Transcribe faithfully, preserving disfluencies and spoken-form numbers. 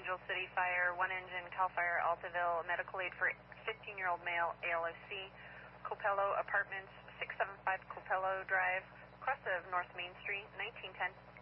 Angel City Fire, one engine, CAL FIRE, Altaville, medical aid for fifteen-year-old male, A L O C, Copello Apartments, six seven five Copello Drive, crest of North Main Street, nineteen ten.